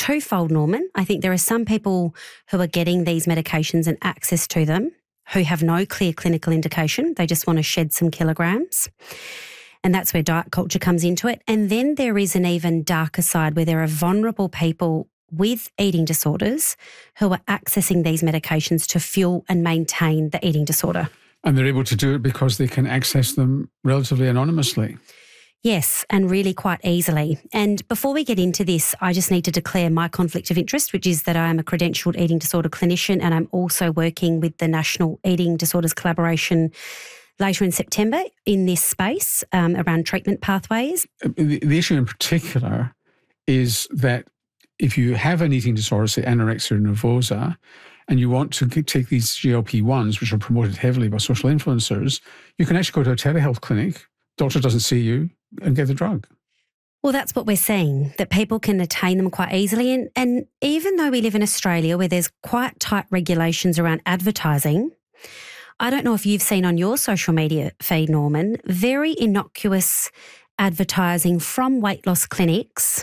twofold, Norman. I think there are some people who are getting these medications and access to them who have no clear clinical indication. They just want to shed some kilograms. And that's where diet culture comes into it. And then there is an even darker side where there are vulnerable people with eating disorders who are accessing these medications to fuel and maintain the eating disorder. And they're able to do it because they can access them relatively anonymously. Yes, and really quite easily. And before we get into this, I just need to declare my conflict of interest, which is that I am a credentialed eating disorder clinician, and I'm also working with the National Eating Disorders Collaboration later in September in this space around treatment pathways. The issue in particular is that if you have an eating disorder, say anorexia nervosa, and you want to take these GLP-1s, which are promoted heavily by social influencers, you can actually go to a telehealth clinic, doctor doesn't see you, and get the drug. Well, that's what we're seeing, that people can attain them quite easily. And even though we live in Australia where there's quite tight regulations around advertising, I don't know if you've seen on your social media feed, Norman, very innocuous advertising from weight loss clinics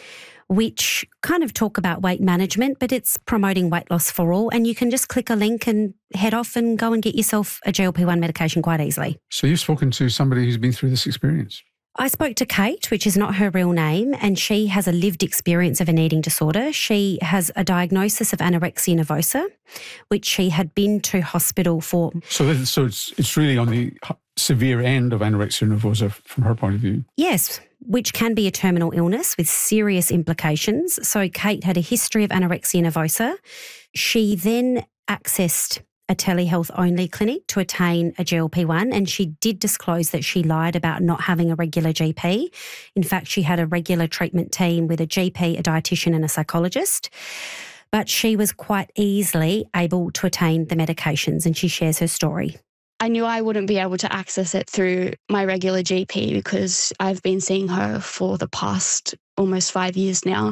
which kind of talk about weight management, but it's promoting weight loss for all. And you can just click a link and head off and go and get yourself a GLP-1 medication quite easily. So you've spoken to somebody who's been through this experience? I spoke to Kate, which is not her real name, and she has a lived experience of an eating disorder. She has a diagnosis of anorexia nervosa, which she had been to hospital for. So it's really on the severe end of anorexia nervosa from her point of view? Yes, which can be a terminal illness with serious implications. So Kate had a history of anorexia nervosa. She then accessed a telehealth-only clinic to attain a GLP-1, and she did disclose that she lied about not having a regular GP. In fact, she had a regular treatment team with a GP, a dietitian and a psychologist, but she was quite easily able to attain the medications, and she shares her story. I knew I wouldn't be able to access it through my regular GP because I've been seeing her for the past almost 5 years now.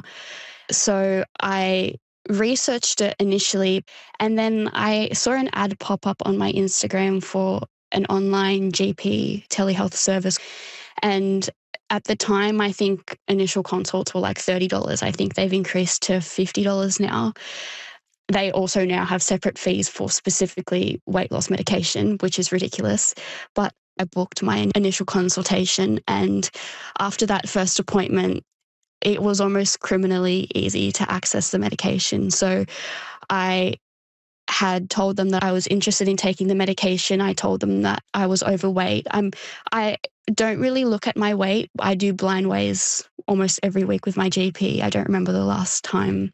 So I researched it initially, and then I saw an ad pop up on my Instagram for an online GP telehealth service. And at the time, I think initial consults were like $30. I think they've increased to $50 now. They also now have separate fees for specifically weight loss medication, which is ridiculous. But I booked my initial consultation, and after that first appointment, it was almost criminally easy to access the medication. So I had told them that I was interested in taking the medication. I told them that I was overweight. I don't really look at my weight. I do blind weighs almost every week with my GP. I don't remember the last time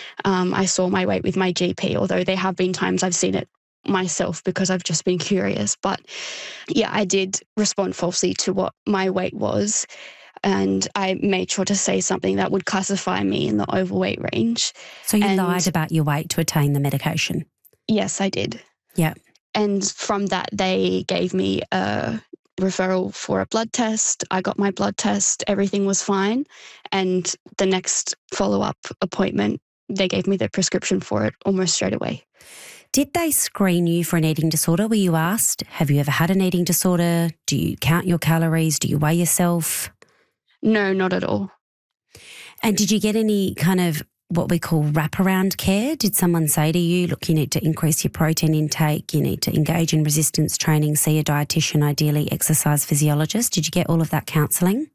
I saw my weight with my GP, although there have been times I've seen it myself because I've just been curious. But yeah, I did respond falsely to what my weight was. And I made sure to say something that would classify me in the overweight range. So you lied about your weight to attain the medication? Yes, I did. Yeah. And from that, they gave me a referral for a blood test. I got my blood test. Everything was fine. And the next follow-up appointment, they gave me the prescription for it almost straight away. Did they screen you for an eating disorder? Were you asked, have you ever had an eating disorder? Do you count your calories? Do you weigh yourself? No, not at all. And did you get any kind of what we call wraparound care? Did someone say to you, look, you need to increase your protein intake, you need to engage in resistance training, see a dietitian, ideally exercise physiologist? Did you get all of that counselling?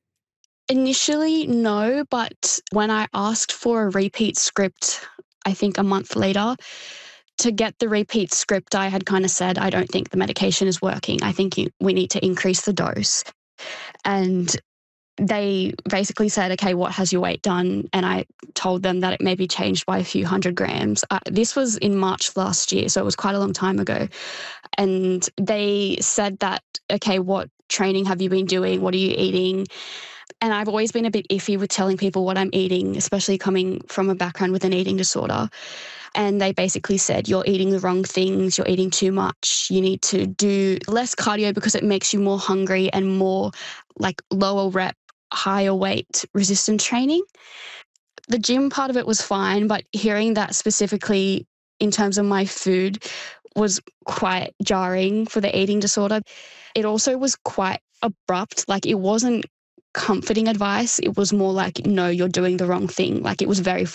Initially, no, but when I asked for a repeat script, I think a month later, to get the repeat script, I had kind of said, I don't think the medication is working. I think we need to increase the dose. And they basically said, okay, what has your weight done? And I told them that it may be changed by a few 100 grams. This was in March last year, so it was quite a long time ago. And they said that, okay, what training have you been doing? What are you eating? And I've always been a bit iffy with telling people what I'm eating, especially coming from a background with an eating disorder. And they basically said, you're eating the wrong things, you're eating too much, you need to do less cardio because it makes you more hungry and more like lower rep, higher weight resistance training. The gym part of it was fine, but hearing that specifically in terms of my food was quite jarring for the eating disorder. It also was quite abrupt, like it wasn't comforting advice. It was more like, no, you're doing the wrong thing. Like it was very